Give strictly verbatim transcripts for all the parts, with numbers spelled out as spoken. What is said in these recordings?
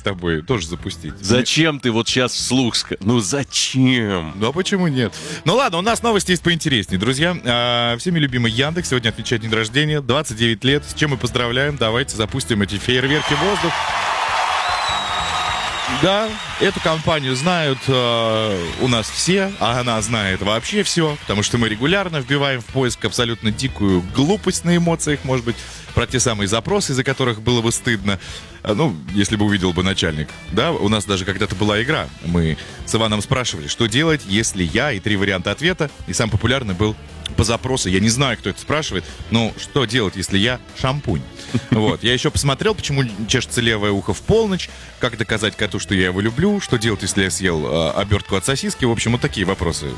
тобой тоже запустить. Зачем ты вот сейчас вслух сказал? Ну зачем? Ну а почему нет? Ну ладно, у нас новости есть поинтереснее, друзья. А, всеми любимый Яндекс сегодня отмечает день рождения, двадцать девять лет. С чем мы поздравляем? Давайте запустим эти фейерверки в воздух. Да, эту компанию знают э, у нас все, а она знает вообще все, потому что мы регулярно вбиваем в поиск абсолютно дикую глупость на эмоциях, может быть, про те самые запросы, из-за которых было бы стыдно. Ну, если бы увидел бы начальник. Да, у нас даже когда-то была игра. Мы с Иваном спрашивали, что делать, если я, и три варианта ответа, и самый популярный был по запросу. Я не знаю, кто это спрашивает, но что делать, если я шампунь? Вот. Я еще посмотрел, почему чешется левое ухо в полночь, как доказать коту, что я его люблю, что делать, если я съел э, обертку от сосиски. В общем, вот такие вопросы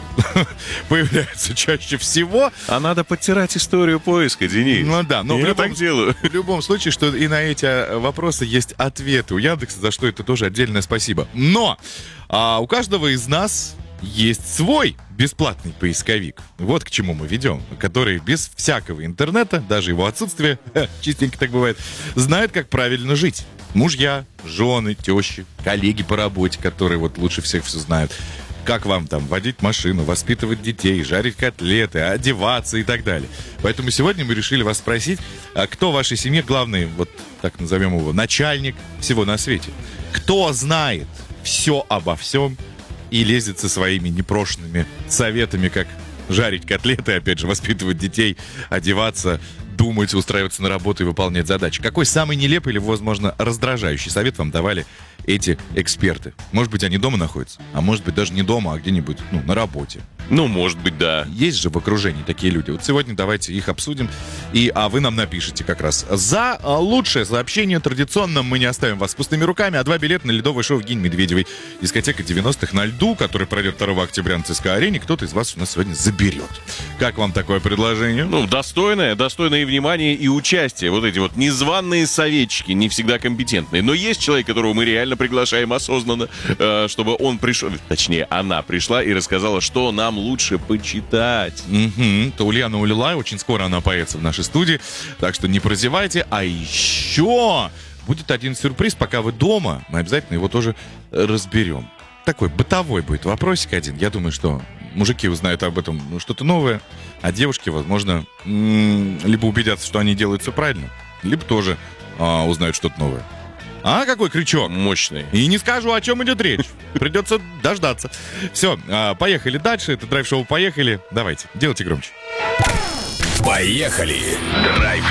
появляются чаще всего. А надо подтирать историю поиска, Денис. Ну да, но я в любом, так делаю. В любом случае, что и на эти вопросы есть ответы у Яндекса, за что это тоже отдельное спасибо. Но а, у каждого из нас есть свой бесплатный поисковик. Вот к чему мы ведем. Который без всякого интернета, даже его отсутствия, частенько так бывает, знает, как правильно жить. Мужья, жены, тещи, коллеги по работе, которые вот лучше всех все знают. Как вам там водить машину, воспитывать детей, жарить котлеты, одеваться и так далее. Поэтому сегодня мы решили вас спросить, а кто в вашей семье главный, вот так назовем его, начальник всего на свете? Кто знает все обо всем и лезет со своими непрошенными советами, как жарить котлеты, опять же, воспитывать детей, одеваться, думать, устраиваться на работу и выполнять задачи. Какой самый нелепый или, возможно, раздражающий совет вам давали эти эксперты? Может быть, они дома находятся, а может быть, даже не дома, а где-нибудь, ну, на работе. Ну, может быть, да. Есть же в окружении такие люди. Вот сегодня давайте их обсудим. И, а вы нам напишите как раз. За лучшее сообщение традиционно мы не оставим вас с пустыми руками, а два билета на ледовое шоу Евгении Медведевой. Дискотека девяностых на льду, который пройдет второго октября на ЦСКА-арене. Кто-то из вас у нас сегодня заберет. Как вам такое предложение? Ну, достойное, достойное и внимание, и участие. Вот эти вот незваные советчики, не всегда компетентные. Но есть человек, которого мы реально приглашаем осознанно, чтобы он пришел, точнее, она пришла и рассказала, что нам лучше почитать. Угу. То Ульяна Улилай, очень скоро она появится в нашей студии, так что не прозевайте. А еще будет один сюрприз, пока вы дома, мы обязательно его тоже разберем. Такой бытовой будет вопросик один. Я думаю, что мужики узнают об этом что-то новое, а девушки, возможно, м- либо убедятся, что они делают все правильно, либо тоже а, узнают что-то новое. А, какой крючок? Мощный. И не скажу, о чем идет речь. Придется дождаться. Все, поехали дальше. Это драйв-шоу «Поехали». Давайте, делайте громче. Поехали! Драйв